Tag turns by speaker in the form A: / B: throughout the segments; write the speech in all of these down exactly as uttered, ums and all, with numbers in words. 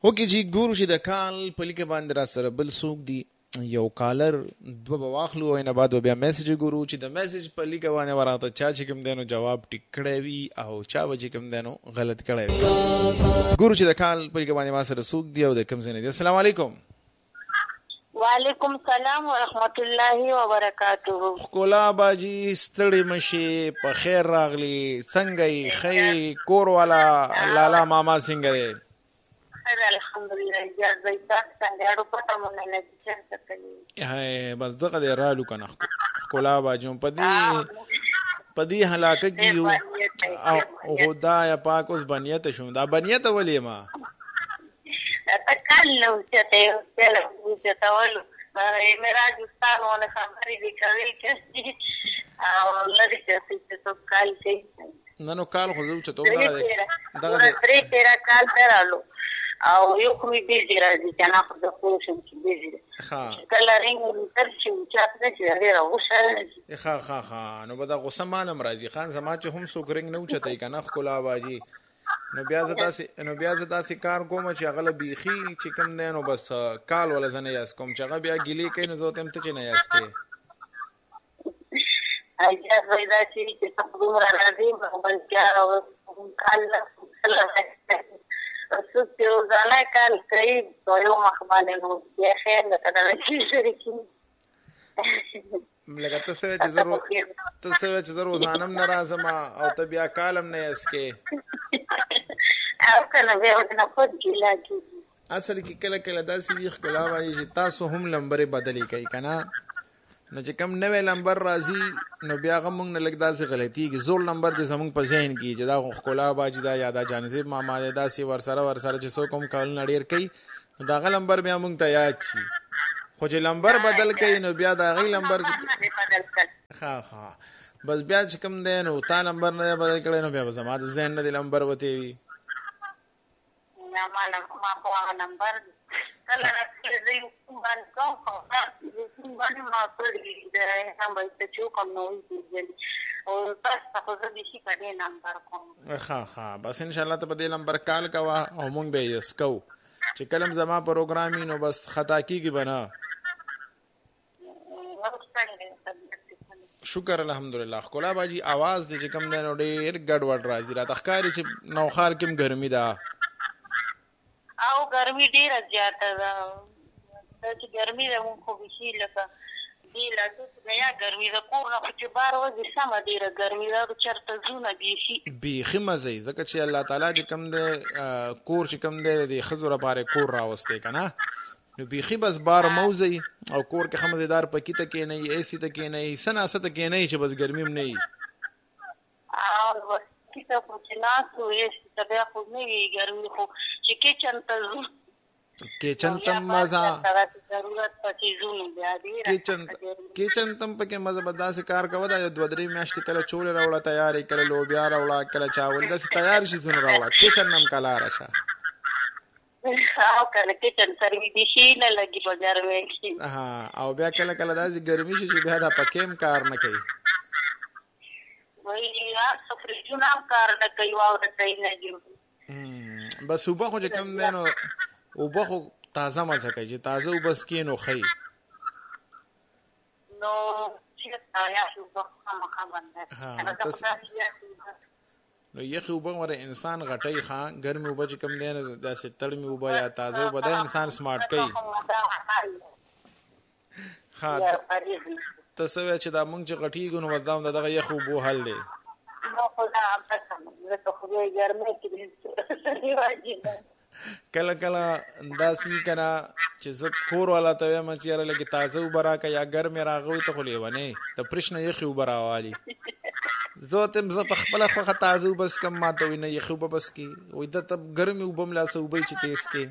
A: اوکې جی ګورو چې د کال په لیکه باندې را سره بل څوک دی یو کالر دوه به واخلو او نه بعد بیا میسج ګورو چې د میسج په لیکه باندې ورته چا چې کوم دینو جواب ټیک کړی وي او چا به چې کوم دینو غلط کړی وي. ګورو چې د کال په لیکه باندې ما سره څوک دی او د کوم ځای نه دی. السلام علیکم.
B: وعلیکم السلام ورحمت الله وبرکاته.
A: ښکلا باجی ستړي مشي په خیر راغلی څنګه یې ښې کور والا لالا ماما څنګه دی؟
B: الحمدلله اجازه تاسو څنګه اړو پټه مونږ نه چې کوي
A: هاي بس دغه دی رالو کنه ښکلا باجی په دې په دې هلاکه کې او خدا یا پاک اوس بنیت شو دا بنیت ولې ما
B: تا کله چې ته له چې تا ولو میرا جستان ونه خبرې دي کوي چې او لږ چې څه کال کې
A: نه نو کال خو زه چې ته دغه
B: دغه درې تیرا کال درالو او یو کومې بیزی راځي چې نه خو د خوشم چې بیزی ها کله رنګ تر چې چاته چې ډیر غوسه
A: ها ها ها نو به دا غوسه مانم راځي خان زما چې هم سو ګرنګ نه اوچتای کنه ښکلا باجی نو بیا زه تاسو نو بیا زه تاسو کار کوم چې هغه بیخي چې کوم دی نو بس کال ولا زنه یاس کوم چې هغه بیا ګلی کوي نو زه تم ته چې نه یاس کې
B: اجازه پیدا شي چې تاسو راځي باندې کار او کال سوتو ځانه کال کوي نو یو مخبانه نو بیا خیر نه کنه چې شریکي
A: لکه تاسو چې زرو تاسو چې زرو ځانم ناراضه ما او ته بیا کالم نه یاس کې
B: او کنه به ونه خود ګیلاږي
A: اصل کې کله کله داسې وي ښکلا وایي چې تاسو هم لمبرې بدلی کوي کنه نو چې کم نوې لمبر راځي نو بیا غو موږ نه لګ داسې غلطي کې زول نمبر دې زموږ په ذهن کې چې دا ښکلا باجی دا یادا جانزیب ماما داسې ورسره ورسره چې څوک هم کال نړیر کوي نو دا غ لمبر بیا موږ ته یاد شي خو چې لمبر بدل کوي نو بیا دا غي لمبر ها ها بس بیا چې کم دی نو تا نمبر نه بدل کړي نو بیا زما د ذهن نه لمبر وته وي
B: یا ما ما خو هغه نمبر کله راځي زه یو باندې کوم خو باندې ما پرې ده هم به چې کوم نو وي او تاسو خو زه به شي کړي نمبر کوم
A: ها ها بس ان شاء الله ته په دې نمبر کال کوا او مونږ به یې سکو چې کلم زما پروګرامي نو بس خطا کیږي بنا شکر الحمدلله ښکلا باجی आवाज دې کم دی نو ډېر ګډ وډ راځي را تخکاری چې نو خال کې ګرمي ده
B: او ګرمي ډیره زیاته ده چې ګرمي ده مونږ خو بشي لکه دی لاټو یا ګرمي ده کور نه چې بار وځي سم ډیره ګرمي ده چرته زونه بيشي
A: بیخي مزه ځکه چې الله تعالی چې کم ده کور چې کم ده د خزر لپاره کور راوسته کنه نو بیخي بس بار موزي او کور کې خمزدار پکې ته کې نه ایسی ته کې نه سناسته کې نه چې بس ګرمي هم نه وي
B: او کیسه خو چې ناسو یې تبه خو نه وي ګرمي خو چې کچن ته
A: کچن تم مزه
B: ضرورت پکې زونه بیا دی
A: کچن کچن تم پکې مزه بداسه کار کوي دا د ودرې میاشتې کله چول راوړه تیاری کله لوبیا راوړه کله چاول داسې تیار شي زونه راوړه کچن نم کلا راشه
B: او کله کچن سروي دي شي نه لګي په ګرمي کې
A: ها او بیا کله کله داسې ګرمي شي چې بیا دا پکېم کار نه کوي
B: وای یا سفرجونه کار نه کوي واو نه کوي نه
A: بس وبخو چې کم دی نو وبخو تازه مزه کوي چې تازه وبس کې نو خي
B: نو چې تایا شو بخو مخابنده
A: نو یخي وبخ ور انسان غټي خان ګرمي وب چې کم دی نو داسې تړمي وب یا تازه وب د انسان سمارټ کوي ها تاسو چې دا مونږ چې غټیږو نو وداو دغه یخو بو حل دی
B: نو خدا تاسو زه خو یې ګرمه کې
A: کله کله داسې کنا چې زه کور والا ته وایم چې یاره لګي تازه وبرا کا یا ګرمه راغوي ته خو لیونه ته پرشنه یخي وبرا والی زه ته زه په خپل خو تازه وبس کم ماته ویني یخي وبس کی وې د ته ګرمي وبم لا سو وبې چې تیس کې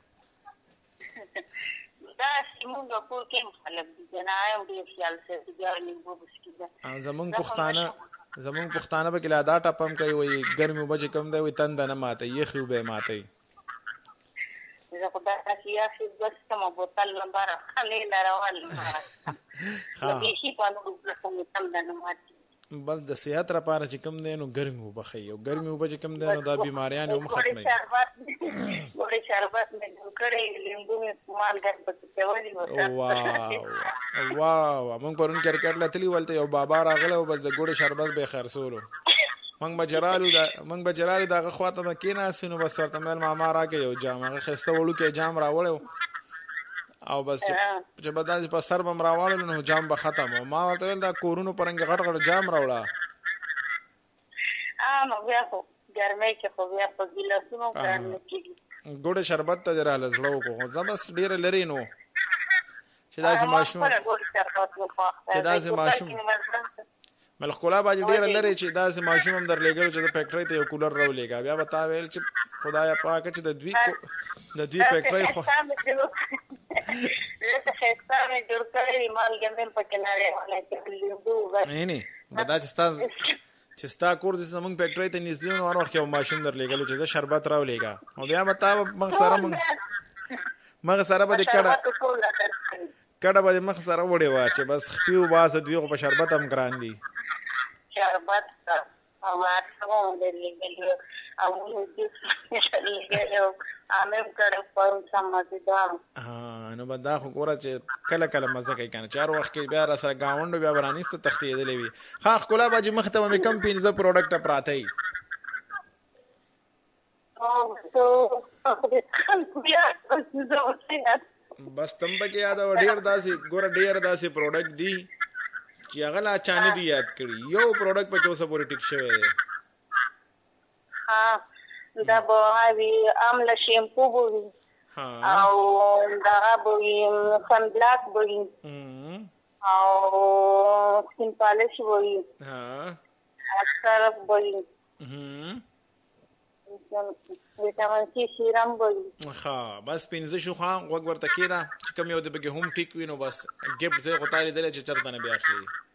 B: دا څنګه په کې خلک دي نه ایم ډي خیال سره ګرمي وبس کی
A: زمون پښتانه زمون پښتانه به کله دا ټپم کوي وې ګرمي وبچ کم دی وې تند نه ماته یخي وبې ماته
B: زه خو دا سیاسي بس کومه بوتل نمبر خلې لروان ها به شي په نو کوم تم نه ماتي
A: بس د صحت لپاره چې کوم دی نو ګرمي اوبه ښیي او ګرمي اوبه چې کوم دی نو دا بیماریان هم ختموي.
B: ګوړې شربت مې جوړ کړی، لیمبو مې مالګه پکې اچولي وه.
A: واه واه موږ پرون کرکټ لتلي ولته یو بابا راغلی او بس د ګوړې شربت به یې خرڅولو. موږ به چې رالو موږ به چې رالو د هغه خوا ته به کېناستو نو بس ورته مې ویل ماما راکړه یو جام. هغه ښایسته وړوکی جام راوړی او بس چې به داسې په سر به م راواړلو نو جام به ختم و. ما ورته ویل دا کورونو په رنګ غټ غټ جام راوړه.
B: نو بیا خو ګرمۍ کې خو بیا په ګیلاسونو کار نه کېږي.
A: ګوړې شربت ته دې راله زړه وکړو خو زه بس ډېره لرې نو چې داسې ماشوم چې داسې ماشوم ملک ښکلا باجي ډېره لرې چې داسې ماشوم هم درلېږلو چې د فیکټرۍ ته یو کولر راولېږه. بیا به تا ویل چې خدایه پاکه چې د دوی د دوی فیکټرۍ خو نه نه به دا چې ستا چې ستا کور دې زموږ فیکټرۍ ته نږدې و نو هر وخت یو ماشوم درلېږلو چې زه شربت راولېږه او بیا به تا مخ سره مخ سره به دې کډه کډه به دې مخ سره وړې وه چې بس خپې وباسه دوی خو په شربت هم ګران دي.
B: شربت
A: نو به دا خو ګوره چې کله کله مزه کوي که نه چې هر وخت کې بیا را سره ګاونډ بیا به رانیستو تښتېدلې وي. ښه ښکلا باجي مخې ته به مې کم پنځه پروډکټه پراته وي. بس تم پکې یادوه ډېر داسې ګوره ډېر داسې پروډکټ دي چې هغه لا چا نه دي یاد کړي. یو پروډکټ پکې اوسه پورې ټیک شوی دی.
B: دا به وي امله شیمپو به وي او دغه به وي سن بلاک به وي او سکین پالش به وي سرف به وي ویټامین سي سیرم به وي.
A: ښه بس پنځه شو ښه غوږ ورته کېده چې کوم یو د پکې هم ټیک وي نو بس ګفټ زه خو تا لیدلی چې چېرته نه بیا اخلي.